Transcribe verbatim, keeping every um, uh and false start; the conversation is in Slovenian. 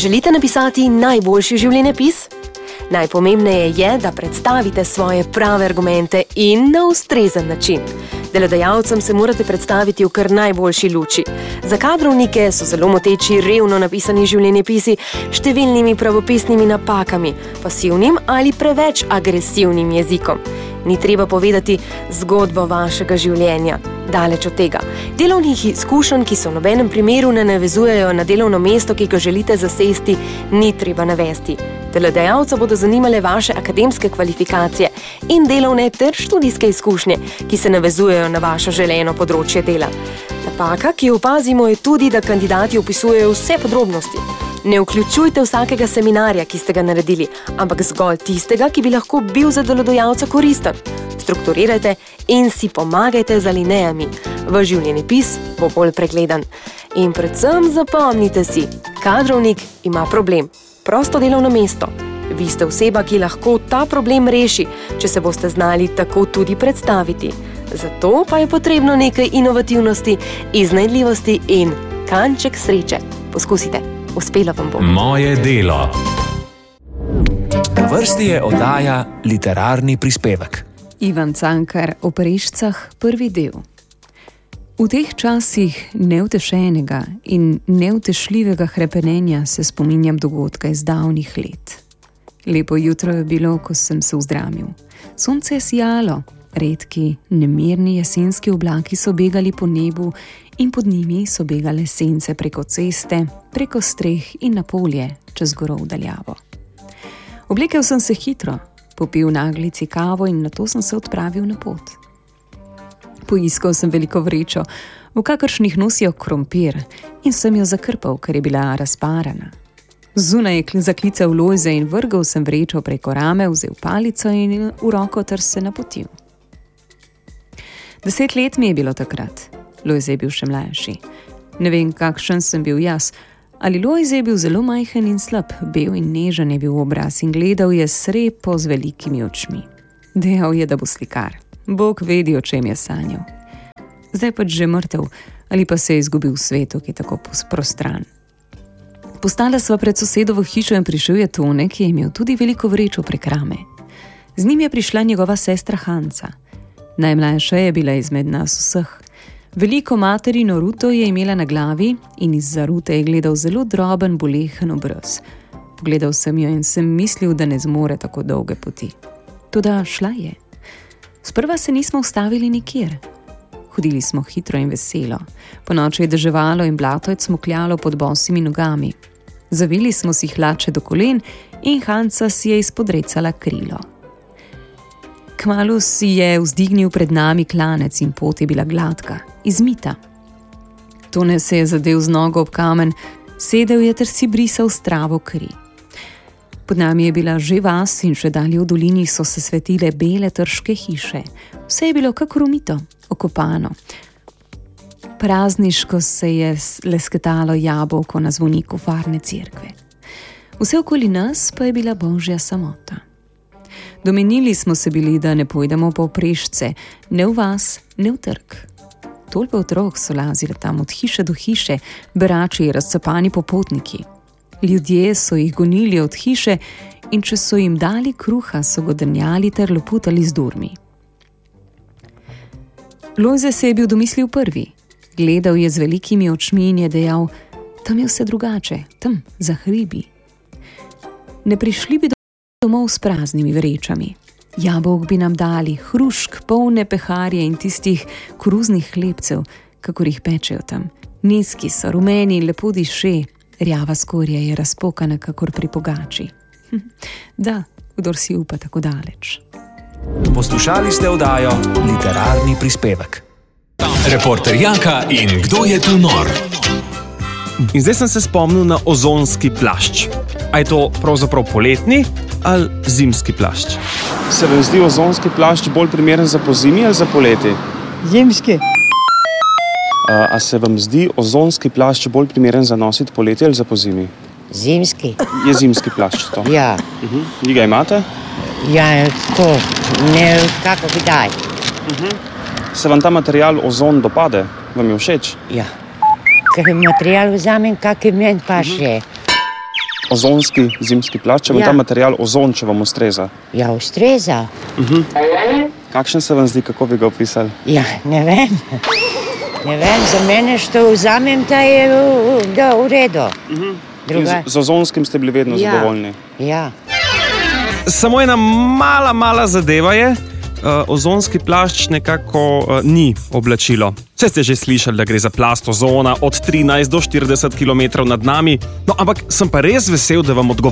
Želite napisati najboljši življenjepis? Najpomembneje je, da predstavite svoje prave argumente in na ustrezen način. Delodajalcem se morate predstaviti v kar najboljši luči. Za kadrovnike so zelo moteči revno napisani življenjepisi s številnimi pravopisnimi napakami, pasivnim ali preveč agresivnim jezikom. Ni treba povedati zgodbo vašega življenja. Daleč od tega. Delovnih izkušenj, ki se v nobenem primeru ne navezujejo na delovno mesto, ki ga želite zasesti, ni treba navesti. Delodajalca bodo zanimale vaše akademske kvalifikacije in delovne ter študijske izkušnje, ki se navezujejo na vašo želeno področje dela. Napaka, ki jo opazimo, je tudi, da kandidati opisujejo vse podrobnosti. Ne vključujte vsakega seminarja, ki ste ga naredili, ampak zgolj tistega, ki bi lahko bil za delodajalca koristen. Strukturirajte in si pomagajte z alinejami. Vaš življenjepis bo bolj pregleden. In predvsem zapomnite si, kadrovnik ima problem. Prosto delovno mesto. Vi ste oseba, ki lahko ta problem reši, če se boste znali tako tudi predstaviti. Zato pa je potrebno nekaj inovativnosti, iznajdljivosti in kanček sreče. Poskusite, uspelo vam bo. Moje delo. Na vrsti je oddaja Literarni prispevek. Ivan Cankar o Prešcah, prvi del. V teh časih neutešenega in neutešljivega hrepenenja se spominjam dogodka iz davnih let. Lepo jutro je bilo, ko sem se vzdramil. Sonce je sijalo, redki, nemirni jesenski oblaki so begali po nebu in pod njimi so begale sence preko ceste, preko streh in na polje, čez goro v daljavo. Oblekel sem se hitro, popil naglici kavo in nato sem se odpravil na pot. Poiskal sem veliko vrečo, v kakršnih nosijo krompir, in sem jo zakrpal, ker je bila razparana. Zunaj je zaklical Lojze in vrgal sem vrečo preko rame, vzel palico in v roko ter se napotil. Deset let mi je bilo takrat. Lojze je bil še mlajši. Ne vem, kakšen sem bil jaz, ali Lojze je bil zelo majhen in slab, bel in nežen je bil obraz in gledal je srepo z velikimi očmi. Dejal je, da bo slikar. Bog vedi, o čem je sanjal. Zdaj pač že mrtev, ali pa se je izgubil v svetu, ki je tako prostran. Postala sva pred sosedovo hišo in prišel je Tone, ki je imel tudi veliko vrečo prek rame. Z njim je prišla njegova sestra Hanca. Najmlajša je bila izmed nas vseh. Veliko materino ruto je imela na glavi in izza rute je gledal zelo droben, bolehen obraz. Pogledal sem jo in sem mislil, da ne zmore tako dolge poti. Toda šla je. Sprva se nismo ustavili nikjer. Hodili smo hitro in veselo. Ponoči je deževalo in blato je cmokljalo pod bosimi nogami. Zavili smo si hlače do kolen in Hanca si je izpodrecala krilo. Kmalu si je vzdignil pred nami klanec in pot je bila gladka, izmita. Tone se je zadel z nogo ob kamen, sedel je ter si brisal stravo kri. Pod nami je bila že vas in še dalje v dolini so se svetile bele trške hiše. Vse je bilo kakor umito, okopano. Prazniško se je lesketalo jabolko na zvoniku farne cerkve. Vse okoli nas pa je bila božja samota. Domenili smo se bili, da ne pojdemo po Prešce, ne v vas, ne v trg. Tolpe otrok so lazile tam od hiše do hiše, berači, razcapani popotniki. Ljudje so jih gonili od hiše in če so jim dali kruha, so go drnjali ter loputali z durmi. Lojze se je bil domislil prvi. Gledal je z velikimi očmi in je dejal, tam je vse drugače, tam, za hribi. Ne prišli bi domov s praznimi vrečami. Jabolk bi nam dali, hrušk, polne peharje in tistih koruznih hlebcev, kakor jih pečejo tam. Nizki so, rumeni in lepo diše, rjava skorja je razpokana, kakor pri pogači. Da, kdor si upa tako daleč. Poslušali ste oddajo Literarni prispevek. Reporter Janka in Kdo je tu nor? In zdaj sem se spomnil na ozonski plašč. A je to pravzaprav poletni ali zimski plašč? Se vam zdi ozonski plašč bolj primeren za pozimi ali za poleti? Zimski. A se vam zdi ozonski plašč bolj primeren za nositi poleti ali za pozimi? Zimski. Je zimski plašč to? Ja. Uh-huh. Vi ga imate? Ja, tako, ne kako kdaj. Uh-huh. Se vam ta material ozon dopade? Vam je všeč? Ja. Kaj material vzamem, kak je meni pa še. ozonski zimski plašč, če vam Ja. ta material ozon, če vam ustreza. Ja, ustreza. Kakšen se vam zdi, kako bi ga opisali? Ja, ne vem. Ne vem, za mene, što vzamem, ta je v, da, v redu. In Druga. z, z ozonskim ste bili vedno Ja. zadovoljni. Ja. Samo ena mala, mala zadeva je, uh, ozonski plašč nekako uh, ni oblačilo. Vse ste že slišali, da gre za plast ozona od trinajst do štirideset kilometrov nad nami, no ampak sem pa res vesel, da vam odgovarjam.